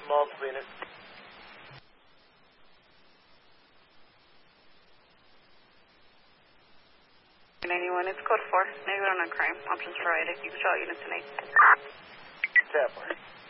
multiple units. 91, it's code 4. Negative on crime. Options provided. You can show units tonight. Tap.